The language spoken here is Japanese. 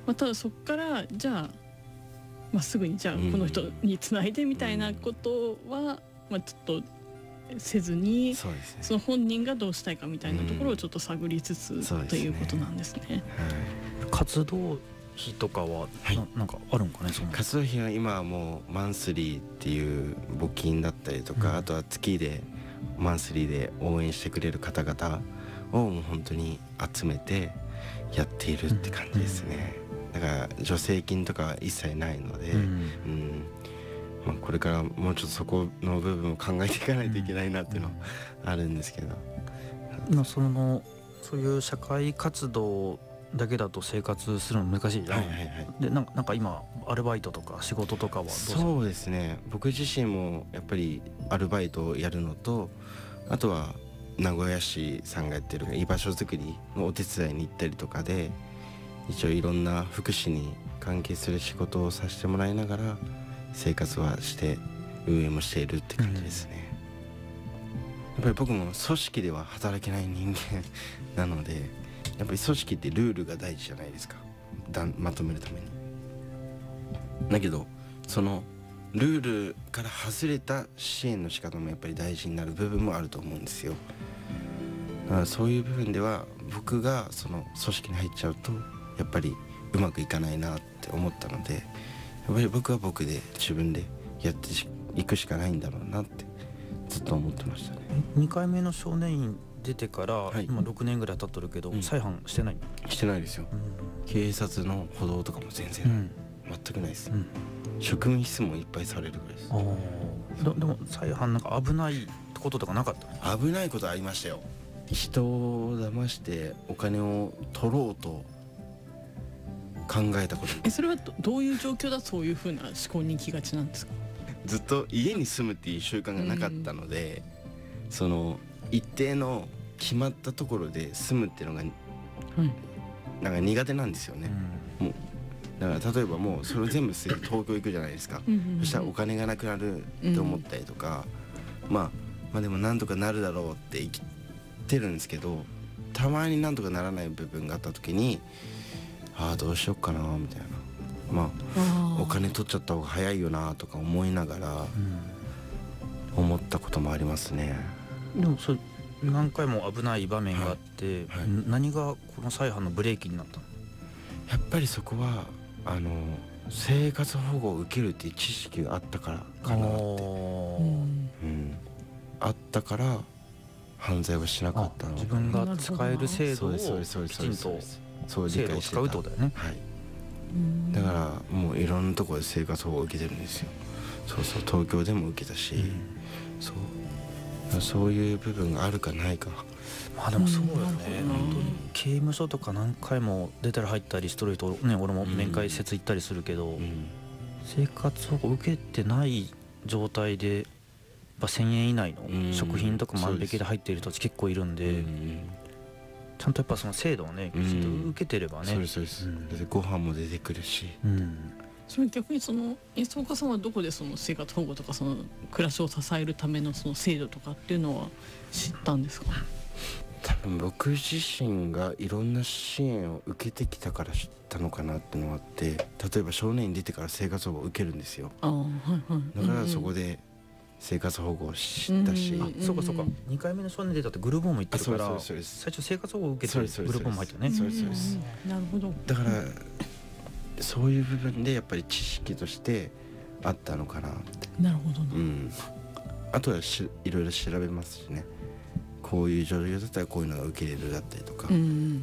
ただそこからじゃあ、すぐにじゃあこの人につないでみたいなことは、ちょっとせずに、その本人がどうしたいかみたいなところをちょっと探りつつ、ということなんですね。 活動費とかはなんかあるんかね。その活動費は今はもうマンスリーっていう募金だったりとか、あとは月でマンスリーで応援してくれる方々をもう本当に集めてやっているって感じですね。だから助成金とかは一切ないので、これからもうちょっとそこの部分を考えていかないといけないなっていうのはあるんですけど、 そういう社会活動だけだと生活するの難しいじゃん。でなんか今アルバイトとか仕事とかはどうする？ そうですね、僕自身もやっぱりアルバイトをやるのと、あとは名古屋市さんがやってる居場所づくりのお手伝いに行ったりとかで、一応いろんな福祉に関係する仕事をさせてもらいながら生活はして運営もしているって感じですね。やっぱり僕も組織では働けない人間なので、やっぱり組織ってルールが大事じゃないですか、まとめるために。だけどそのルールから外れた支援の仕方もやっぱり大事になる部分もあると思うんですよ。だからそういう部分では僕がその組織に入っちゃうとやっぱりうまくいかないなって思ったので、やっぱり僕は僕で自分でやっていくしかないんだろうなってずっと思ってましたね。 2回目の少年院出てから、今6年ぐらい経っとるけど、再犯してない？ してないですよ。警察の補導とかも全然、全くないです、職務質問いっぱいされるぐらいです。 でも再犯なんか危ないこととかなかった？ 危ないことありましたよ。人を騙してお金を取ろうと考えたこと。 それはどういう状況だとそういうふうな思考に行きがちなんですか？ ずっと家に住むっていう習慣がなかったので、その一定の決まったところで住むっていうのが、なんか苦手なんですよね、もうだから例えばもうそれ全部捨てて東京行くじゃないですかそしたらお金がなくなるって思ったりとか、まあでもなんとかなるだろうって生きてるんですけど、たまになんとかならない部分があった時に、どうしよっかなみたいな、お金取っちゃった方が早いよなとか思いながら思ったこともありますね。 でもそれ何回も危ない場面があって、何がこの再犯のブレーキになったの？ やっぱりそこは生活保護を受けるっていう知識があったからかなって、あったから犯罪はしなかったの。 自分が使える制度をきちんと制度を使うってことだよね。 だからもういろんなところで生活保護を受けてるんですよ。東京でも受けたし、そういう部分があるかないか。 でもそうよね、本当に刑務所とか何回も出たり入ったりしとる人ね、俺も面会説行ったりするけど、生活保護受けてない状態で1000円以内の食品とか万引きで入っている人たち結構いるんで、ちゃんとやっぱその制度をねきちんと受けてればね、 そうです、ご飯も出てくるし、 それ逆に安岡さんはどこでその生活保護とかその暮らしを支えるためのその制度とかっていうのは知ったんですか？ 多分僕自身がいろんな支援を受けてきたから知ったのかなってのがあって、例えば少年院出てから生活保護を受けるんですよ。だからそこで生活保護を知ったし、 そうか2回目の少年出たってグループホーム行ってるから、最初生活保護を受けてグループホーム入ったね。 そうです。なるほど。 だからそういう部分でやっぱり知識としてあったのかなって。 なるほどあとはいろいろ調べますしね、こういう状況だったらこういうのが受けれるだったりとか、